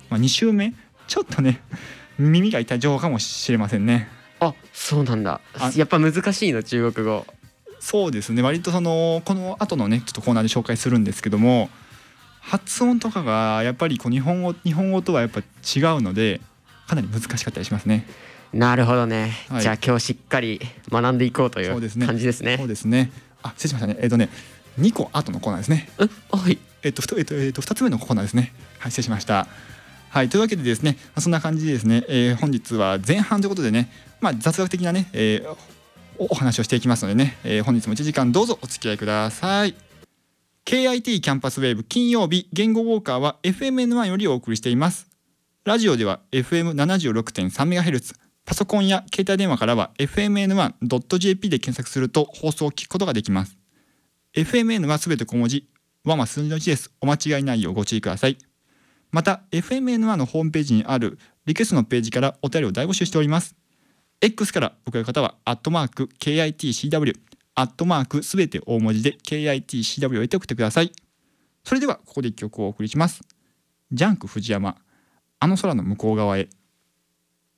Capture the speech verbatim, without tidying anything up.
まあ、に週目ちょっとね耳が痛い情報かもしれませんね。 あ、そうなんだ。やっぱ難しいの中国語。 そうですね、割とそのこの後のねちょっとコーナーで紹介するんですけども、発音とかがやっぱりこう日本語日本語とはやっぱ違うのでかなり難しかったりしますね。 なるほどね、 はい、 じゃあ今日しっかり学んでいこうという感じですね。 そうですね。あ、失礼しましたね。えっ、ー、とねにこ後のコーナーですね。 え、はい。 えっ、ー、とえっ、ー、とえっ、とふたつめのコーナーですね。はい、失礼しました。はい、というわけでですね、そんな感じでですね、えー、本日は前半ということでね、まあ、雑学的なね、えー、お話をしていきますのでね、えー、本日もいちじかんどうぞお付き合いください。 ケーアイティー キャンパスウェーブ金曜日言語ウォーカーは エフエムエヌワン よりお送りしています。ラジオでは エフエムななじゅうろくてんさんメガヘルツ、 パソコンや携帯電話からは エフエムエヌワンドットジェーピー で検索すると放送を聞くことができます。 エフエムエヌ はすべて小文字、ワンは数字のいちです。お間違いないようご注意ください。また エフエムエヌワン のホームページにあるリクエストのページからお便りを大募集しております。 X から送る方はアットマーク ケーアイティーシーダブリュー アットマークすべて大文字で ケーアイティーシーダブリュー を入れて送ってください。それではここで一曲をお送りします。ジャンク藤山、あの空の向こう側へ。